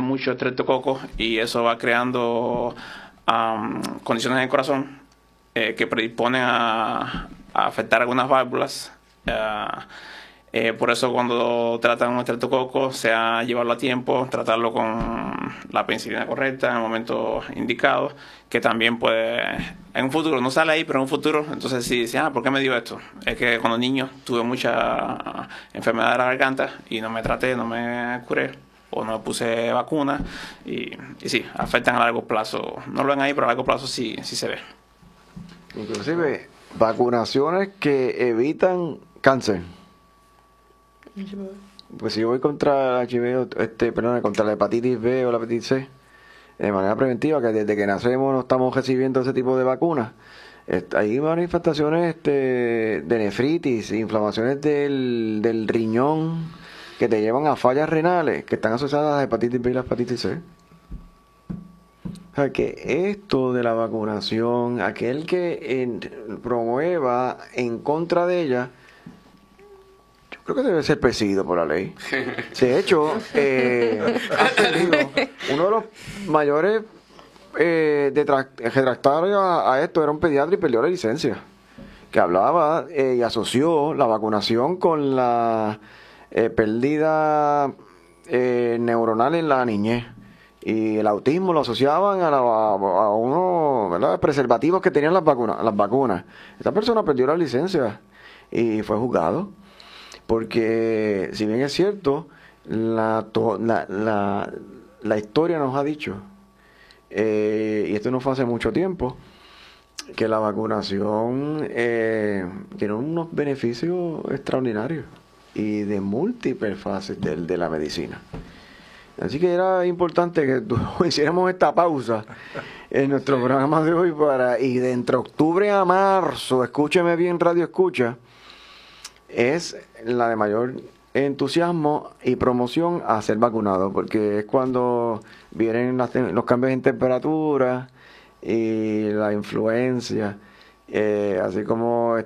mucho estreptococo y eso va creando condiciones en el corazón que predisponen a afectar algunas válvulas. Por eso cuando tratan un estreptococo, sea llevarlo a tiempo, tratarlo con la penicilina correcta en el momento indicado, que también puede, en un futuro, no sale ahí, pero en un futuro, entonces si dicen, ¿por qué me dio esto? Es que cuando niño tuve mucha enfermedad de la garganta y no me traté, no me curé, o no puse vacuna, y sí, afectan a largo plazo. No lo ven ahí, pero a largo plazo sí se ve. Inclusive, vacunaciones que evitan cáncer. Pues si yo voy contra el HIV, contra la hepatitis B o la hepatitis C, de manera preventiva, que desde que nacemos no estamos recibiendo ese tipo de vacunas, hay manifestaciones de nefritis, inflamaciones del riñón, que te llevan a fallas renales, que están asociadas a la hepatitis B y la hepatitis C. O sea, que esto de la vacunación, aquel que promueva en contra de ella, creo que debe ser perseguido por la ley. De hecho, uno de los mayores detractores a esto era un pediatra y perdió la licencia, que hablaba y asoció la vacunación con la pérdida neuronal en la niñez. Y el autismo lo asociaban a unos, ¿verdad?, preservativos que tenían las vacunas. Esta persona perdió la licencia y fue juzgado. Porque, si bien es cierto, la historia nos ha dicho, y esto no fue hace mucho tiempo, que la vacunación tiene unos beneficios extraordinarios y de múltiples fases de la medicina. Así que era importante que hiciéramos esta pausa en nuestro programa de hoy y de entre octubre a marzo, escúcheme bien, Radio Escucha, es la de mayor entusiasmo y promoción a ser vacunado, porque es cuando vienen los cambios en temperatura y la influencia, así como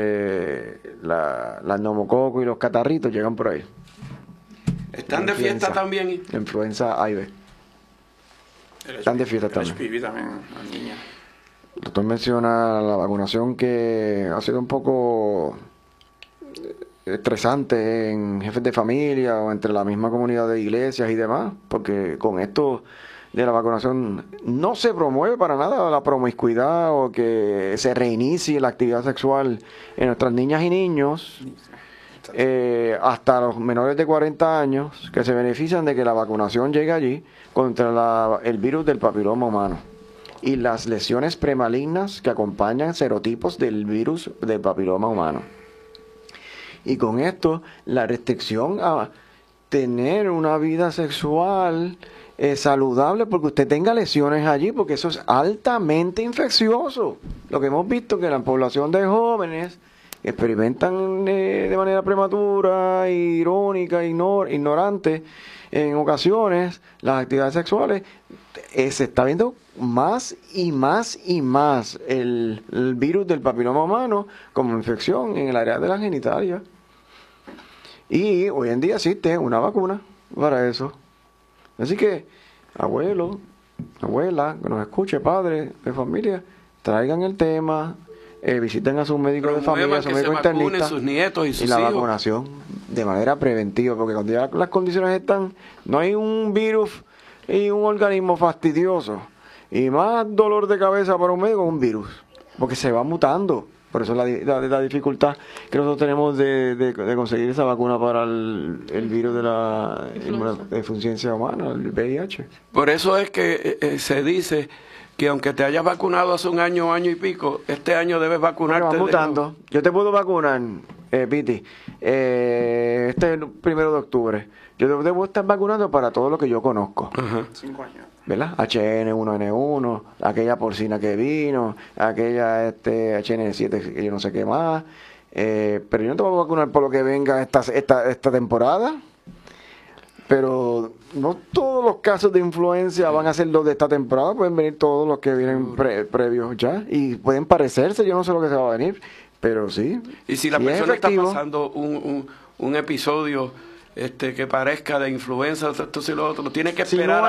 la neumococo y los catarritos llegan por ahí. ¿Están de fiesta también? La influenza A y B. Están de fiesta también. El HPV también, la niña. El doctor menciona la vacunación, que ha sido un poco estresante en jefes de familia o entre la misma comunidad de iglesias y demás, porque con esto de la vacunación no se promueve para nada la promiscuidad o que se reinicie la actividad sexual en nuestras niñas y niños, hasta los menores de 40 años, que se benefician de que la vacunación llegue allí contra el virus del papiloma humano y las lesiones premalignas que acompañan serotipos del virus del papiloma humano. Y con esto, la restricción a tener una vida sexual saludable, porque usted tenga lesiones allí, porque eso es altamente infeccioso. Lo que hemos visto, que la población de jóvenes que experimentan de manera prematura, irónica, ignorante, en ocasiones, las actividades sexuales, se está viendo más y más y más el virus del papiloma humano como infección en el área de la genitalia. Y hoy en día existe una vacuna para eso. Así que, abuelo, abuela, que nos escuche, padre de familia, traigan el tema, visiten a sus médicos de familia, a sus médicos internistas, sus nietos y sus la hijos. Vacunación de manera preventiva, porque cuando ya las condiciones están, no hay un virus y un organismo fastidioso y más dolor de cabeza para un médico, un virus, porque se va mutando. Por eso la dificultad que nosotros tenemos de conseguir esa vacuna para el virus de la inmunodeficiencia humana, el VIH. Por eso es que se dice que aunque te hayas vacunado hace un año y pico, este año debes vacunarte. Bueno, va mutando. Yo te puedo vacunar, Piti, este es el 1 de octubre. Yo debo estar vacunando para todo lo que yo conozco. 5 años. ¿Verdad? HN1N1, aquella porcina que vino, aquella HN7, que yo no sé qué más. Pero yo no te voy a vacunar por lo que venga esta temporada. Pero no todos los casos de influencia van a ser los de esta temporada, pueden venir todos los que vienen previos ya, y pueden parecerse, yo no sé lo que se va a venir, pero sí. Y si la persona está pasando un episodio que parezca de influenza, esto y lo otro, tiene que esperar.